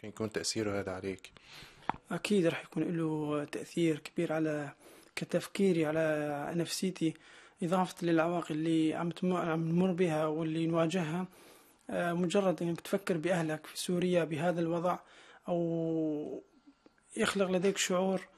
يكون تأثيره هذا عليك؟ أكيد راح يكون له تأثير كبير على كتفكيري على نفسيتي، إضافة للعواقب اللي عم نمر بها واللي نواجهها. مجرد أنك تفكر بأهلك في سوريا بهذا الوضع، أو يخلق لديك شعور